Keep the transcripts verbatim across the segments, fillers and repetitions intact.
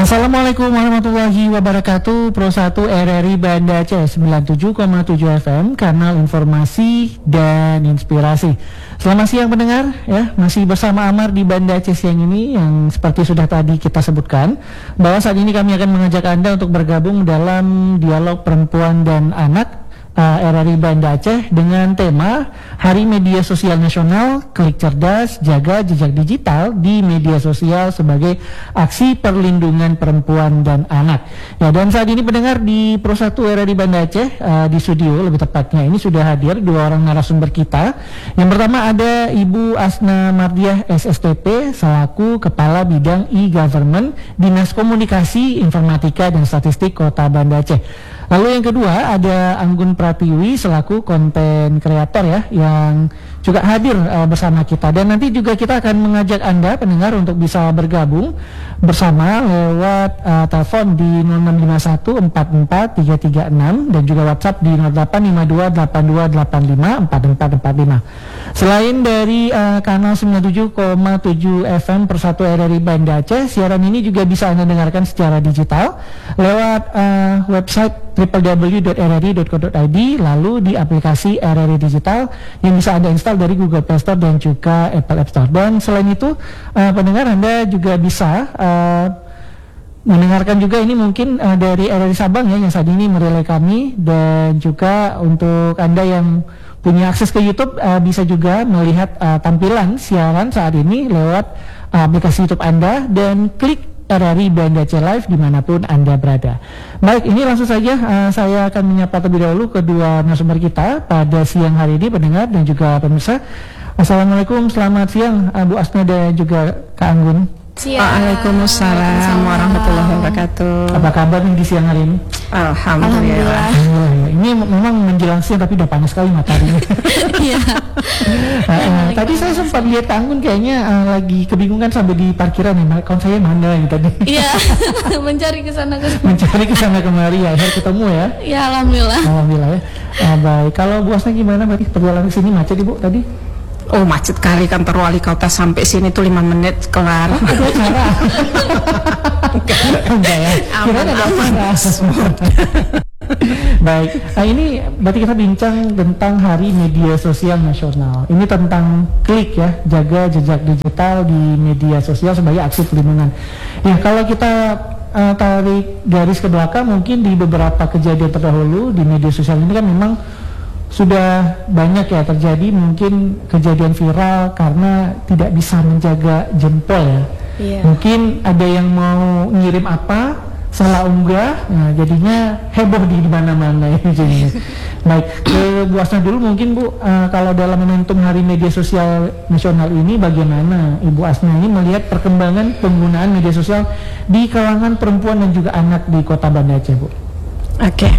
Assalamualaikum warahmatullahi wabarakatuh. Pro satu R R I Banda Aceh sembilan puluh tujuh koma tujuh F M, kanal informasi dan inspirasi. Selamat siang pendengar, ya, masih bersama Amar di Banda Aceh siang ini, yang seperti sudah tadi kita sebutkan bahwa saat ini kami akan mengajak Anda untuk bergabung dalam dialog perempuan dan anak uh, R R I Banda Aceh dengan tema Hari Media Sosial Nasional, Klik Cerdas, Jaga Jejak Digital di Media Sosial sebagai Aksi Perlindungan Perempuan dan Anak. Ya, dan saat ini pendengar di Pro satu R R I Banda Aceh, uh, di studio lebih tepatnya ini sudah hadir dua orang narasumber kita. Yang pertama ada Ibu Asna Mardiah S S T P selaku Kepala Bidang E-Government Dinas Komunikasi, Informatika dan Statistik Kota Banda Aceh. Lalu yang kedua ada Anggun Pratiwi selaku konten kreator, ya, yang juga hadir uh, bersama kita. Dan nanti juga kita akan mengajak Anda pendengar untuk bisa bergabung bersama lewat uh, telepon di nol enam lima satu empat empat tiga tiga enam dan juga WhatsApp di nol delapan lima dua delapan dua delapan lima empat empat empat lima. Selain dari uh, kanal sembilan puluh tujuh koma tujuh F M Pro satu R R I Banda Aceh, siaran ini juga bisa Anda dengarkan secara digital lewat uh, website w w w dot r r i dot co dot i d, lalu di aplikasi R R I Digital yang bisa Anda install dari Google Play Store dan juga Apple App Store. Dan selain itu, uh, pendengar Anda juga bisa uh, mendengarkan juga ini mungkin uh, dari R R I Sabang, ya, yang saat ini merelay kami, dan juga untuk Anda yang punya akses ke YouTube uh, bisa juga melihat uh, tampilan siaran saat ini lewat uh, aplikasi YouTube Anda dan klik R R I Banda Aceh Live dimanapun Anda berada. Baik, ini langsung saja uh, saya akan menyapa terlebih dahulu kedua narasumber kita pada siang hari ini, pendengar dan juga pemirsa. Assalamualaikum, selamat siang uh, Bu Asna dan juga Kak Anggun. Siang. Waalaikumsalam warahmatullahi wabarakatuh. Apa kabar nih di siang hari ini? Alhamdulillah. Alhamdulillah. Ini memang menjelang siang tapi udah panas sekali mataharinya. Iya. uh, uh, tadi saya sempat lihat Kak Anggun kayaknya uh, lagi kebingungan sampai di parkiran nih. Kawan saya mana yang tadi? Iya. Mencari ke sana ke sini. Mencari ke sana kemari, ya. Akhirnya ketemu, ya. Ya, alhamdulillah. Alhamdulillah, ya. Uh, baik. Kalau Bu Asna gimana berarti perjalanan ke sini macet Ibu tadi? Oh, macet kali, kantor wali kota sampai sini tuh lima menit kelar. Ada acara. Enggak, ya. Kira ada acara. Baik, nah ini berarti kita bincang tentang Hari Media Sosial Nasional. Ini tentang klik, ya, jaga jejak digital di media sosial sebagai aksi perlindungan. Ya, kalau kita uh, tarik garis ke belakang, mungkin di beberapa kejadian terdahulu di media sosial ini kan memang sudah banyak, ya, terjadi mungkin kejadian viral karena tidak bisa menjaga jempol, ya. Yeah. Mungkin ada yang mau ngirim apa salah unggah, nah jadinya heboh di mana-mana, ya, jadinya. Baik, ke Bu Asna dulu mungkin Bu, uh, kalau dalam momentum Hari Media Sosial Nasional ini bagaimana Ibu Asna ini melihat perkembangan penggunaan media sosial di kalangan perempuan dan juga anak di Kota Banda Aceh, Bu? Oke. Okay.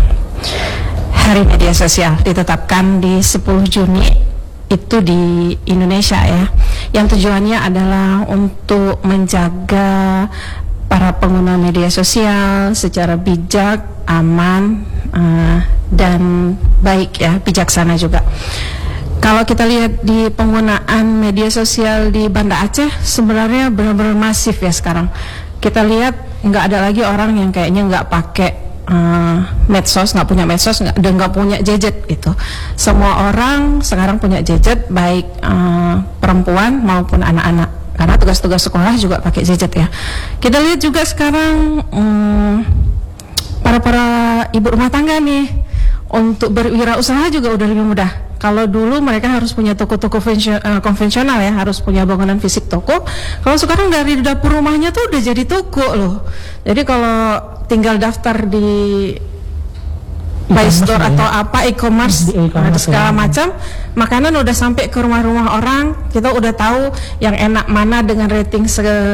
Hari Media Sosial ditetapkan di sepuluh Juni itu di Indonesia, ya, yang tujuannya adalah untuk menjaga para pengguna media sosial secara bijak, aman, uh, dan baik, ya, bijaksana juga. Kalau kita lihat di penggunaan media sosial di Banda Aceh sebenarnya benar-benar masif, ya, sekarang. Kita lihat nggak ada lagi orang yang kayaknya nggak pakai Uh, medsos, nggak punya medsos, nggak, dan nggak punya gadget gitu. Semua orang sekarang punya gadget, baik uh, perempuan maupun anak-anak, karena tugas-tugas sekolah juga pakai gadget, ya. Kita lihat juga sekarang um, para-para ibu rumah tangga nih untuk berwirausaha juga udah lebih mudah. Kalau dulu mereka harus punya toko-toko konvensional, ya, harus punya bangunan fisik toko. Kalau sekarang dari dapur rumahnya tuh udah jadi toko loh. Jadi kalau tinggal daftar di Play Store atau apa e-commerce, ada segala macam, makanan udah sampai ke rumah-rumah orang. Kita udah tahu yang enak mana dengan rating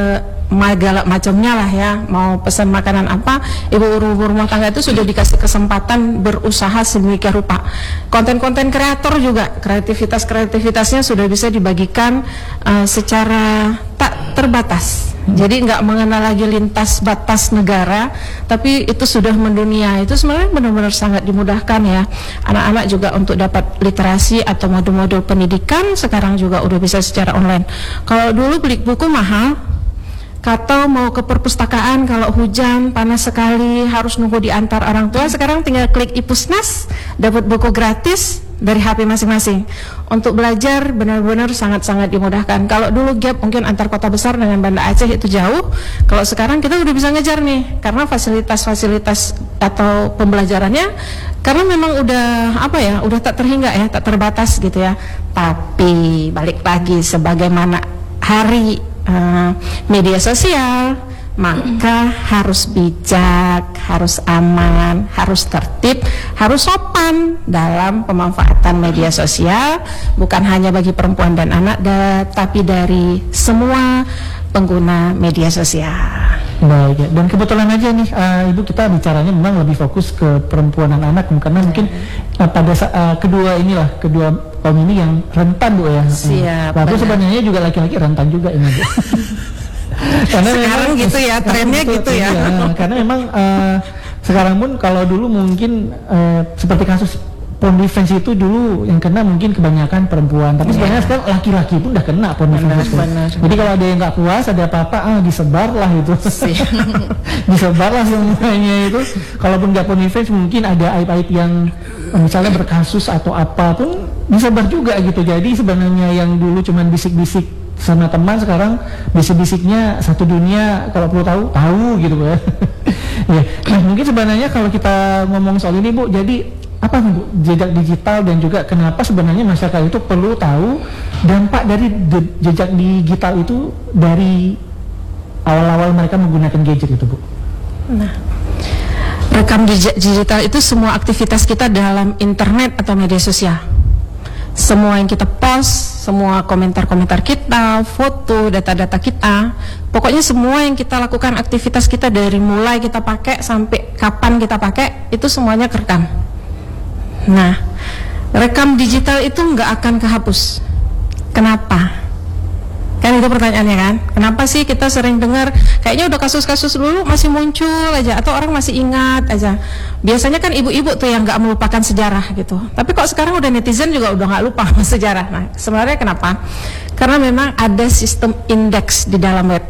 segala macamnya lah, ya. Mau pesan makanan apa, ibu-ibu rumah tangga itu sudah dikasih kesempatan berusaha sedemikian rupa. Konten-konten kreator juga, kreativitas-kreativitasnya sudah bisa dibagikan uh, secara tak terbatas. Jadi nggak mengenal lagi lintas batas negara, tapi itu sudah mendunia. Itu sebenarnya benar-benar sangat dimudahkan, ya. Anak-anak juga untuk dapat literasi atau modul-modul pendidikan sekarang juga udah bisa secara online. Kalau dulu beli buku mahal, atau mau ke perpustakaan kalau hujan panas sekali harus nunggu diantar orang tua. Sekarang tinggal klik iPusnas, dapat buku gratis dari H P masing-masing. Untuk belajar benar-benar sangat-sangat dimudahkan. Kalau dulu gap mungkin antar kota besar dengan Banda Aceh itu jauh, kalau sekarang kita udah bisa ngejar nih karena fasilitas-fasilitas atau pembelajarannya karena memang udah apa ya, udah tak terhingga ya, tak terbatas gitu ya. Tapi balik lagi sebagaimana hari uh, media sosial, maka harus bijak, harus aman, harus tertib, harus sopan dalam pemanfaatan media sosial, bukan hanya bagi perempuan dan anak, da, tapi dari semua pengguna media sosial. Baik ya. Dan kebetulan aja nih uh, Ibu, kita bicaranya memang lebih fokus ke perempuan dan anak karena mungkin uh, pada uh, kedua inilah kedua kaum ini yang rentan Bu ya. Siap. Tapi sebenarnya juga laki-laki rentan juga ini Bu. Karena sekarang memang, gitu ya, trennya itu, gitu ya. ya. Karena memang uh, sekarang pun kalau dulu mungkin uh, seperti kasus porn defense itu dulu yang kena mungkin kebanyakan perempuan, tapi yeah. sebenarnya sekarang laki-laki pun udah kena porn defense. Jadi kalau ada yang nggak puas, ada apa-apa, ah disebar lah itu, disebar lah semuanya itu. Kalaupun nggak porn defense, mungkin ada aib-aib yang misalnya berkasus atau apa pun disebar juga gitu. Jadi sebenarnya yang dulu cuman bisik-bisik sama teman, sekarang bisik-bisiknya satu dunia, kalau perlu tahu tahu gitu ya. Ya, nah mungkin sebenarnya kalau kita ngomong soal ini Bu, jadi apa Bu jejak digital dan juga kenapa sebenarnya masyarakat itu perlu tahu dampak dari jejak digital itu dari awal-awal mereka menggunakan gadget itu Bu? Nah, rekam jejak digital itu semua aktivitas kita dalam internet atau media sosial. Semua yang kita post, semua komentar-komentar kita, foto, data-data kita, pokoknya semua yang kita lakukan, aktivitas kita dari mulai kita pakai sampai kapan kita pakai, itu semuanya kerekam. Nah, rekam digital itu nggak akan kehapus. Kenapa? Kan itu pertanyaannya kan? Kenapa sih kita sering dengar kayaknya udah kasus-kasus dulu masih muncul aja atau orang masih ingat aja. Biasanya kan ibu-ibu tuh yang nggak melupakan sejarah gitu. Tapi kok sekarang udah netizen juga udah nggak lupa sejarah. Nah, sebenarnya kenapa? Karena memang ada sistem indeks di dalam web.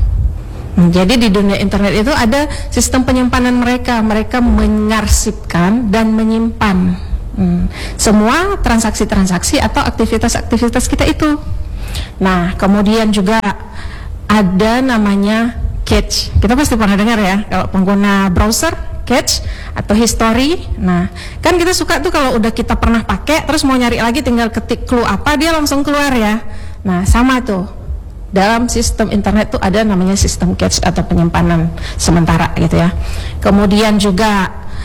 Jadi di dunia internet itu ada sistem penyimpanan mereka, mereka mengarsipkan dan menyimpan hmm, semua transaksi-transaksi atau aktivitas-aktivitas kita itu. Nah, kemudian juga ada namanya cache. Kita pasti pernah dengar ya, kalau pengguna browser, cache atau history. Nah, kan kita suka tuh kalau udah kita pernah pakai, terus mau nyari lagi tinggal ketik clue apa, dia langsung keluar ya. Nah, sama tuh. Dalam sistem internet tuh ada namanya sistem cache atau penyimpanan sementara gitu ya. Kemudian juga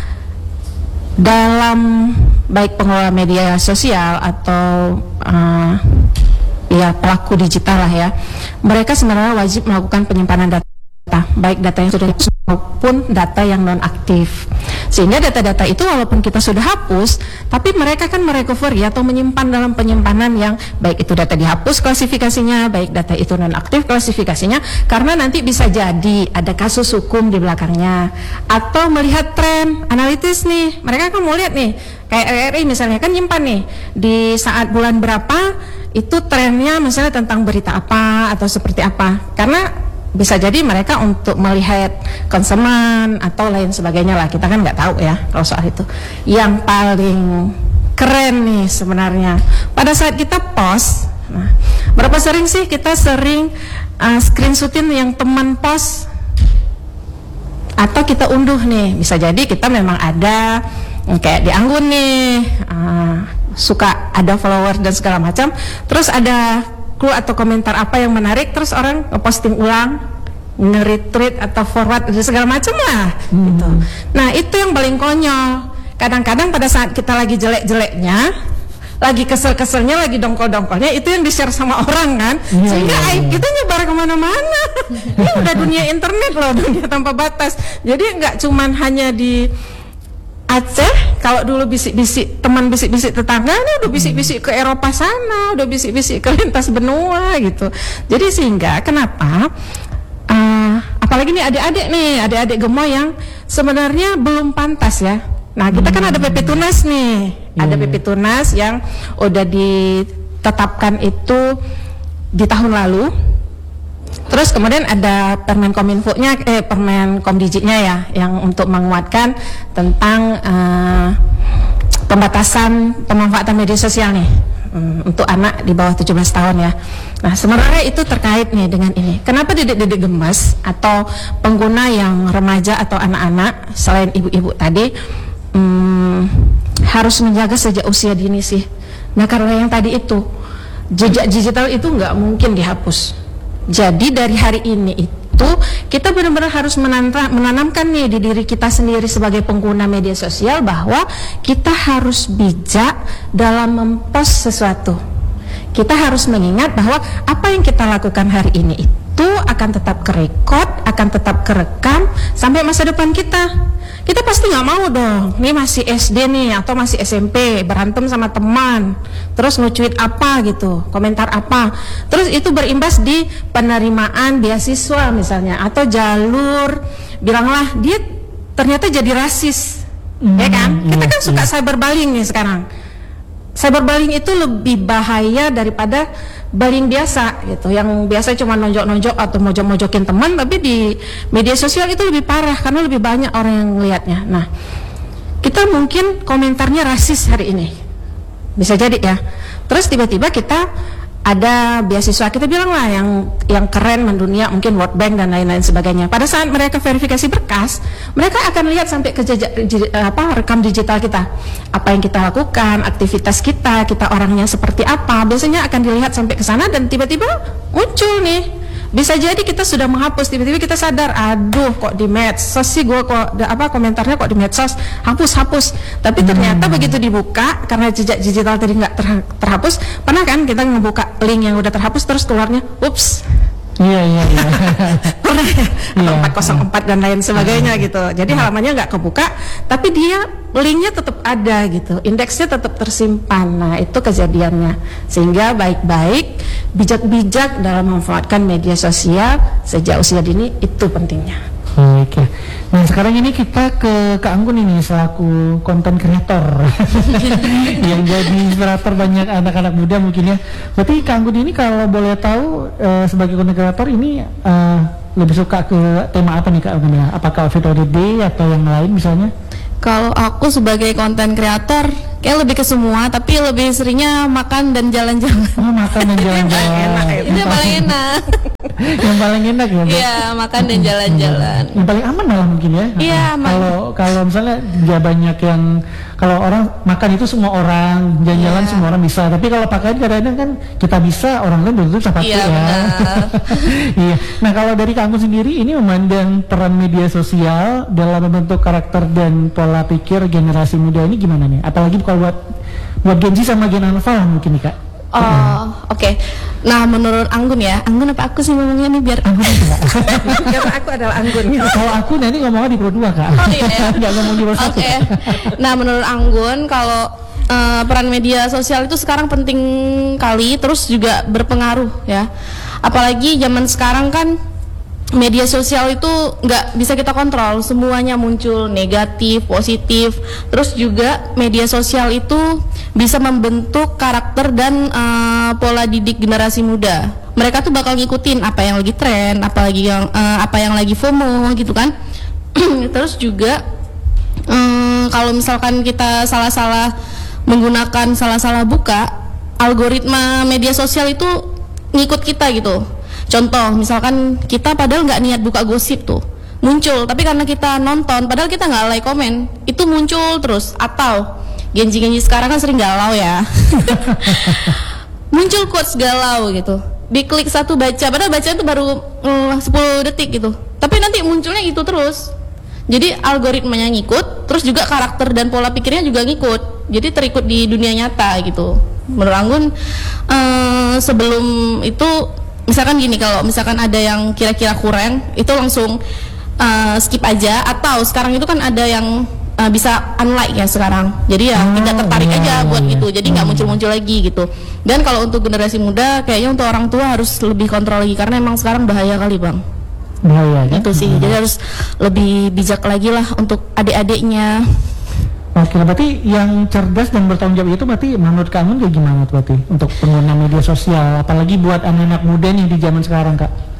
dalam baik pengelola media sosial atau uh, ya pelaku digital lah ya, mereka sebenarnya wajib melakukan penyimpanan data, baik data yang sudah dihapus maupun data yang non aktif. Sehingga data-data itu walaupun kita sudah hapus, tapi mereka kan merecovery atau menyimpan dalam penyimpanan yang baik itu data dihapus klasifikasinya, baik data itu non aktif klasifikasinya, karena nanti bisa jadi ada kasus hukum di belakangnya atau melihat tren analitis nih. Mereka kan mau lihat nih, kayak R R I misalnya kan nyimpan nih di saat bulan berapa itu trennya misalnya tentang berita apa atau seperti apa, karena bisa jadi mereka untuk melihat konsumen atau lain sebagainya lah, kita kan nggak tahu ya kalau soal itu. Yang paling keren nih sebenarnya pada saat kita post, nah, berapa sering sih kita sering uh, screenshotin yang teman post atau kita unduh nih, bisa jadi kita memang ada kayak di Anggun nih uh, suka ada follower dan segala macam, terus ada clue atau komentar apa yang menarik, terus orang ngeposting ulang, nge-retweet atau forward segala macam lah hmm. gitu. Nah, itu yang paling konyol. Kadang-kadang pada saat kita lagi jelek-jeleknya, lagi kesel-keselnya, lagi dongkol-dongkolnya, itu yang di-share sama orang kan, yeah, sehingga yeah, aib yeah. kita nyebar kemana-mana. Ini udah dunia internet loh, dunia tanpa batas. Jadi nggak cuman hanya di Aceh, kalau dulu bisik-bisik teman bisik-bisik tetangga, ini udah bisik-bisik ke Eropa sana, udah bisik-bisik ke lintas benua gitu. Jadi sehingga kenapa uh, apalagi nih adik-adik nih, adik-adik gemoy yang sebenarnya belum pantas ya. Nah, kita kan ada P P Tunas nih, ada P P Tunas yang udah ditetapkan itu di tahun lalu. Terus kemudian ada Permen Kominfo-nya, eh Permen Komdijiknya ya, yang untuk menguatkan tentang uh, pembatasan pemanfaatan media sosial nih um, untuk anak di bawah tujuh belas tahun ya. Nah sebenarnya itu terkait nih dengan ini. Kenapa didik-didik gemas atau pengguna yang remaja atau anak-anak selain ibu-ibu tadi um, harus menjaga sejak usia dini sih? Nah karena yang tadi itu jejak digital itu nggak mungkin dihapus. Jadi dari hari ini itu kita benar-benar harus menanam, menanamkan nih di diri kita sendiri sebagai pengguna media sosial bahwa kita harus bijak dalam mempost sesuatu. Kita harus mengingat bahwa apa yang kita lakukan hari ini itu akan tetap kerekod, akan tetap kerekam sampai masa depan kita. Kita pasti nggak mau dong, ini masih S D nih atau masih S M P, berantem sama teman, terus nge-tweet apa gitu, komentar apa, terus itu berimbas di penerimaan beasiswa misalnya, atau jalur, bilanglah dia ternyata jadi rasis, hmm, ya kan? Kita kan iya, suka iya. cyberbullying nih sekarang. Cyberbullying itu lebih bahaya daripada bullying biasa gitu, yang biasa cuma nonjok-nonjok atau mojok-mojokin teman, tapi di media sosial itu lebih parah karena lebih banyak orang yang melihatnya. Nah, kita mungkin komentarnya rasis hari ini, bisa jadi ya. Terus tiba-tiba kita ada beasiswa, kita bilang lah yang yang keren mendunia, mungkin World Bank dan lain-lain sebagainya. Pada saat mereka verifikasi berkas, mereka akan lihat sampai ke jejak, jejak, apa rekam digital kita, apa yang kita lakukan, aktivitas kita, kita orangnya seperti apa, biasanya akan dilihat sampai ke sana dan tiba-tiba muncul nih. Bisa jadi kita sudah menghapus, tiba-tiba kita sadar, aduh kok di medsos sih gue kok apa komentarnya kok di medsos, hapus hapus. Tapi ternyata hmm. begitu dibuka karena jejak digital tadi nggak ter, terhapus, pernah kan kita ngebuka link yang udah terhapus terus keluarnya, ups. Iya iya iya. Pernah ya? Atau empat nol empat dan lain sebagainya gitu. Jadi halamannya nggak kebuka, tapi dia linknya tetap ada gitu, indeksnya tetap tersimpan. Nah itu kejadiannya. Sehingga baik-baik, bijak-bijak dalam memanfaatkan media sosial sejak usia dini itu pentingnya. Oke. Nah sekarang ini kita ke Kak Anggun ini selaku konten kreator yang jadi inspirator banyak anak-anak muda mungkin ya. Berarti Kak Anggun ini kalau boleh tahu eh, sebagai konten kreator ini eh, lebih suka ke tema apa nih Kak Anggun ya? Apakah Fit of the Day atau yang lain misalnya? Kalau aku sebagai konten kreator kayak lebih ke semua, tapi lebih seringnya makan dan jalan-jalan. Oh makan dan jalan-jalan. Itu yang paling enak. Yang paling enak ya, iya makan dan jalan-jalan. Yang paling aman malah mungkin ya. Iya. Kalau kalau misalnya dia banyak yang kalau orang makan itu semua orang, jalan-jalan yeah. semua orang bisa. Tapi kalau pakaian kadang-kadang kan kita bisa, orang lain belum tentu bisa pakai yeah, ya. Iya. Nah kalau dari kamu sendiri ini memandang peran media sosial dalam membentuk karakter dan pola pikir generasi muda ini gimana nih? Apalagi kalau buat buat Gen Z sama Gen Alpha mungkin nih Kak. Oh, oke. Okay. Nah, menurut Anggun ya, Anggun apa aku sih ngomongnya nih biar Anggun enggak. Karena aku adalah Anggun. Kalau aku nanti ngomongnya di Pro dua Kak. Oh iya. Enggak ngomong di Pro satu. Oke. Nah, menurut Anggun kalau uh, peran media sosial itu sekarang penting kali, terus juga berpengaruh ya. Apalagi zaman sekarang kan media sosial itu nggak bisa kita kontrol, semuanya muncul negatif, positif. Terus juga media sosial itu bisa membentuk karakter dan uh, pola didik generasi muda. Mereka tuh bakal ngikutin apa yang lagi tren, apa lagi yang uh, apa yang lagi FOMO gitu kan. Terus juga um, kalau misalkan kita salah-salah menggunakan salah-salah buka, algoritma media sosial itu ngikut kita gitu. Contoh, misalkan kita padahal nggak niat buka gosip tuh, muncul, tapi karena kita nonton, padahal kita nggak like komen, itu muncul terus. Atau genji-genji sekarang kan sering galau ya, muncul quotes galau gitu, diklik satu baca, padahal baca itu baru uh, sepuluh detik gitu, tapi nanti munculnya itu terus. Jadi algoritmanya ngikut, terus juga karakter dan pola pikirnya juga ngikut, jadi terikut di dunia nyata gitu. Menurut Anggun, uh, sebelum itu misalkan gini, kalau misalkan ada yang kira-kira kurang, itu langsung uh, skip aja. Atau sekarang itu kan ada yang uh, bisa unlike ya sekarang, jadi ya oh, tidak tertarik iya, aja iya, buat iya. gitu, jadi nggak hmm. muncul-muncul lagi gitu. Dan kalau untuk generasi muda, kayaknya untuk orang tua harus lebih kontrol lagi, karena emang sekarang bahaya kali Bang. Bahaya kan? Itu sih, hmm. jadi harus lebih bijak lagi lah untuk adik-adiknya. Oke, berarti yang cerdas dan bertanggung jawab itu berarti menurut kamu kayak gimana tuh berarti untuk pengguna media sosial, apalagi buat anak-anak muda nih di zaman sekarang Kak?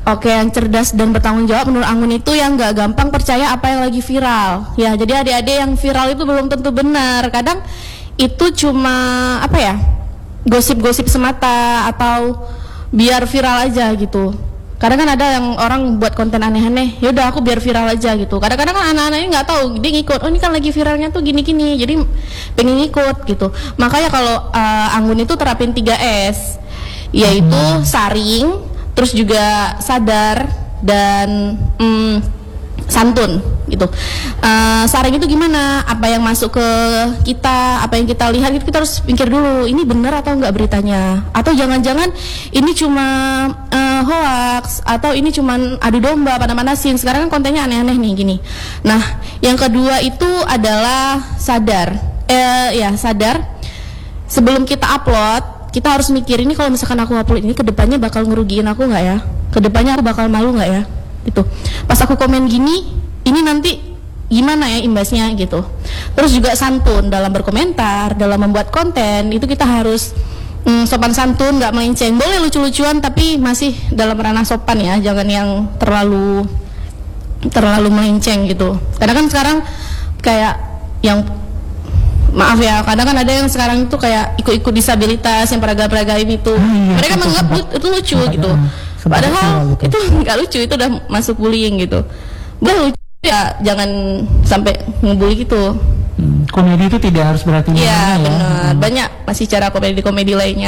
Oke, yang cerdas dan bertanggung jawab menurut Anggun itu yang nggak gampang percaya apa yang lagi viral. Ya, jadi adik-adik yang viral itu belum tentu benar. Kadang itu cuma apa ya, gosip-gosip semata atau biar viral aja gitu. Kadang kan ada yang orang buat konten aneh-aneh, ya udah aku biar viral aja gitu. Kadang-kadang kan anak-anak ini nggak tahu, dia ngikut. Oh ini kan lagi viralnya tuh gini-gini, jadi pengen ngikut gitu. Makanya kalau uh, Anggun itu terapin tiga S, yaitu saring, terus juga sadar dan mm, santun gitu. Uh, saring itu gimana? Apa yang masuk ke kita, apa yang kita lihat itu kita harus pikir dulu, ini benar atau enggak beritanya? Atau jangan-jangan ini cuma uh, hoax atau ini cuma adu domba pada manasin. Sekarang kan kontennya aneh-aneh nih gini. Nah, yang kedua itu adalah sadar. Eh ya, sadar. Sebelum kita upload, kita harus mikir ini kalau misalkan aku upload ini kedepannya bakal ngerugiin aku nggak ya? Kedepannya aku bakal malu nggak ya? Gitu. Pas aku komen gini, ini nanti gimana ya imbasnya gitu. Terus juga santun dalam berkomentar, dalam membuat konten itu kita harus mm, sopan santun, nggak melenceng. Boleh lucu-lucuan tapi masih dalam ranah sopan ya, jangan yang terlalu terlalu melenceng gitu. Karena kan sekarang kayak yang maaf ya, kadang kan ada yang sekarang itu kayak ikut-ikut disabilitas yang peragam-peragam itu, ah, iya, mereka itu menganggap sempat, itu lucu sempat, gitu. uh, sempat Padahal gitu. itu nggak lucu, itu udah masuk bullying gitu. Udah lucu ya, jangan sampai ngebully gitu. Hmm, komedi itu tidak harus berarti Iya ya. benar, Hmm. banyak masih cara komedi-komedi lainnya.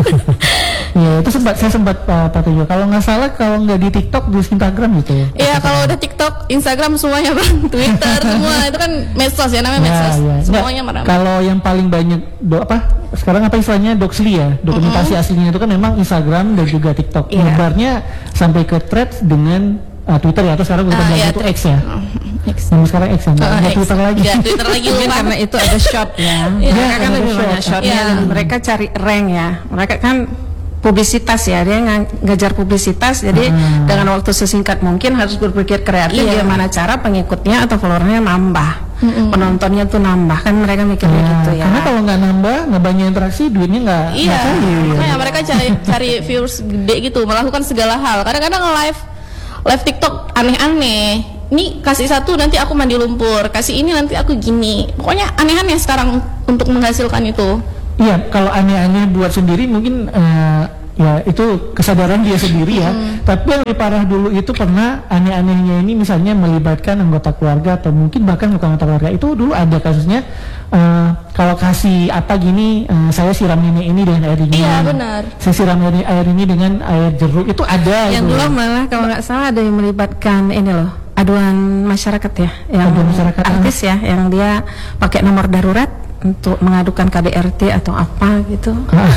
Ya itu sempat saya sempat uh, Pak Tejo. Kalau nggak salah kalau nggak di TikTok di Instagram gitu. Iya kalau udah TikTok, Instagram semuanya bang, Twitter semua itu kan medsos ya namanya medsos, ya. semuanya Nggak, meramai. kalau yang paling banyak do, apa sekarang apa istilahnya doxly ya, dokumentasi mm-hmm. aslinya itu kan memang Instagram dan juga TikTok. Yeah. Nyebarnya sampai ke threads dengan uh, Twitter ya, atau sekarang bukan Ah, lagi iya, itu thread. X ya. Oh, X. Yang sekarang X ya, nggak Oh, nggak X. Twitter lagi. Nggak Twitter lagi Mungkin lupa. karena itu ada shot ya. Iya, Mereka kan ada lebih shot. banyak shotnya Iya. dan mereka cari rank ya. Mereka kan publisitas ya, dia ng- ngejar publisitas. Jadi Hmm. dengan waktu sesingkat mungkin harus berpikir kreatif Iya. gimana cara pengikutnya atau followernya nambah, Mm-mm. penontonnya tuh nambah, kan mereka mikirnya Ya, gitu ya. karena kalau nggak nambah, nggak banyak interaksi, duitnya nggak Iya, nggak cair. makanya mereka cari cari viewers gede gitu, melakukan segala hal. Kadang-kadang live live TikTok aneh-aneh. Ini kasih satu nanti aku mandi lumpur, kasih ini nanti aku gini. Pokoknya aneh-aneh sekarang untuk menghasilkan itu. Iya, kalau aneh-aneh buat sendiri mungkin eh, ya itu kesadaran dia sendiri ya. Hmm. Tapi yang lebih parah dulu itu pernah aneh-anehnya ini misalnya melibatkan anggota keluarga atau mungkin bahkan bukan anggota keluarga. Itu dulu ada kasusnya eh, kalau kasih apa gini, eh, saya siram ini ini dengan air dingin. Iya, benar. Saya siram air, air ini dengan air jeruk, itu ada. Yang itu. dulu malah kalau nggak salah ada yang melibatkan ini loh, aduan masyarakat ya, yang Aduan masyarakat, artis ya, yang dia pakai nomor darurat untuk mengadukan K D R T atau apa gitu.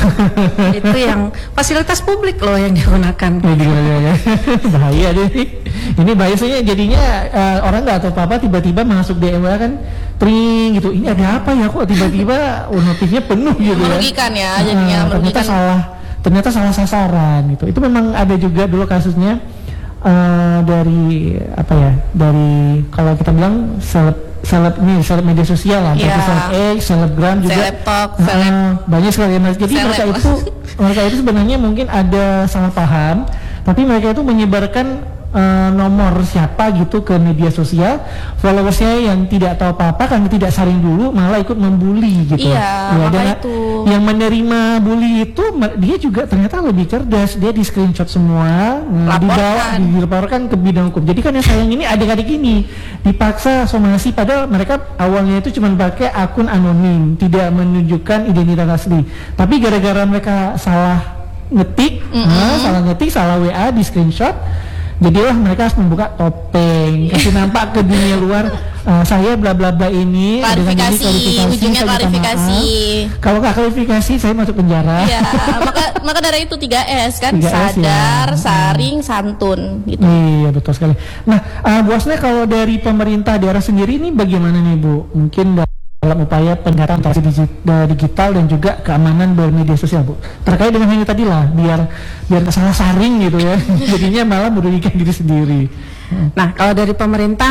Itu yang fasilitas publik loh yang digunakan. Ya, gila, gila, gila. Bahaya deh. Ini bahaya soalnya jadinya eh, orang nggak tahu apa-apa tiba-tiba masuk D M W kan pring gitu. Ini ada apa ya kok tiba-tiba oh, notifnya penuh gitu ya. Merugikan ya, jadinya Ah, ternyata merugikan. salah ternyata salah sasaran gitu. Itu memang ada juga dulu kasusnya eh, dari apa ya? Dari kalau kita bilang seleb seleb ini seleb media sosial lah, Iya. seperti seleb X, selebgram juga. Seleb talk, Ah, seleb banyak sekali. Jadi seleb. mereka itu mereka itu sebenarnya mungkin ada salah paham, tapi mereka itu menyebarkan eh, nomor siapa gitu ke media sosial, followersnya yang tidak tahu apa-apa karena tidak saring dulu malah ikut membuli gitu. Iya, maka dan itu. yang menerima bully itu me- dia juga ternyata lebih cerdas, dia di screenshot semua, nah, Laporkan. dibawa dilaporkan ke bidang hukum. Jadi kan yang sayang ini adik-adik ini dipaksa somasi padahal mereka awalnya itu cuma pakai akun anonim, tidak menunjukkan identitas asli. Tapi gara-gara mereka salah ngetik, nah, salah ngetik, salah W A di screenshot, jadilah mereka harus membuka topeng, kasih nampak ke dunia luar, uh, saya bla bla bla ini dengan ini klarifikasi, ujungnya saya minta klarifikasi. maaf. Kalau nggak klarifikasi saya masuk penjara. Iya, maka maka dari itu tiga S kan, tiga S, sadar, ya. saring, santun gitu. Iya betul sekali. Nah, uh, Bu Asna, kalau dari pemerintah daerah sendiri ini bagaimana nih Bu? Mungkin dalam upaya peningkatan transaksi digi- da- digital dan juga keamanan bermedia sosial Bu. Terkait dengan ini tadi lah, biar biar nggak salah saring gitu ya. Jadinya malah merugikan diri sendiri. Nah, kalau dari pemerintah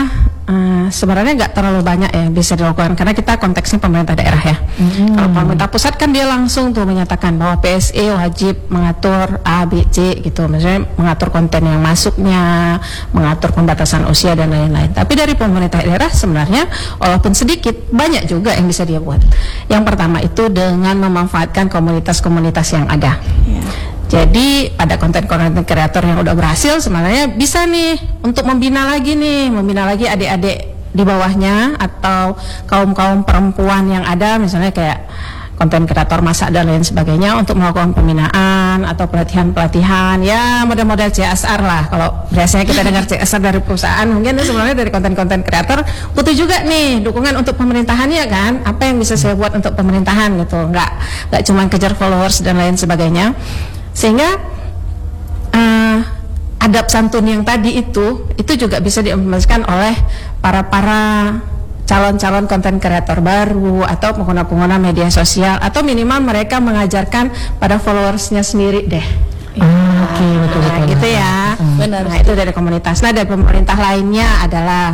Uh, sebenarnya nggak terlalu banyak ya bisa dilakukan karena kita konteksnya pemerintah daerah ya. Mm-hmm. Kalau pemerintah pusat kan dia langsung tuh menyatakan bahwa P S E wajib mengatur A, B, C gitu, maksudnya mengatur konten yang masuknya, mengatur pembatasan usia dan lain-lain. Tapi dari pemerintah daerah sebenarnya walaupun sedikit banyak juga yang bisa dia buat. Yang pertama itu dengan memanfaatkan komunitas-komunitas yang ada. Yeah. Jadi pada konten-konten kreator yang udah berhasil sebenarnya bisa nih untuk membina lagi nih, membina lagi adik-adik di bawahnya atau kaum-kaum perempuan yang ada misalnya kayak konten kreator masak dan lain sebagainya untuk melakukan pembinaan atau pelatihan-pelatihan ya model-model C S R lah. Kalau biasanya kita dengar C S R dari perusahaan, mungkin sebenarnya dari konten-konten kreator butuh juga nih dukungan untuk pemerintahannya kan. Apa yang bisa saya buat untuk pemerintahan gitu, nggak nggak cuma kejar followers dan lain sebagainya. Sehingga uh, adab santun yang tadi itu itu juga bisa diimplementasikan oleh para para calon-calon konten kreator baru atau pengguna-pengguna media sosial atau minimal mereka mengajarkan pada followersnya sendiri deh. Ah, Oke, okay, betul, nah, betul. gitu ya. Benar. Nah, itu dari komunitas. Nah, dari pemerintah lainnya adalah